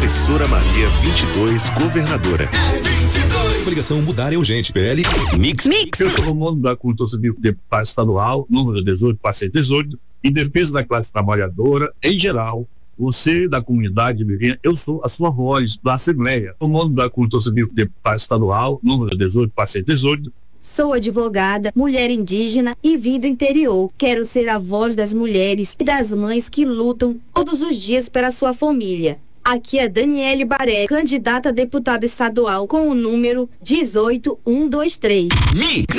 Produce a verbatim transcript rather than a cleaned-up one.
Professora Maria vinte e dois, governadora. Obrigação mudar é urgente. P L Mix. Mix. Eu sou o Romualdo da Cultura Civil, deputado estadual, número dezoito, paciente dezoito, em defesa da classe trabalhadora, em geral. Você da comunidade ribeirinha, eu sou a sua voz da Assembleia. O mundo da Cultura Civil, deputado estadual, número dezoito, paciente dezoito. Sou advogada, mulher indígena e vida interior. Quero ser a voz das mulheres e das mães que lutam todos os dias pela sua família. Aqui é Daniele Baré, candidata a deputada estadual com o número dezoito um dois três. Mix.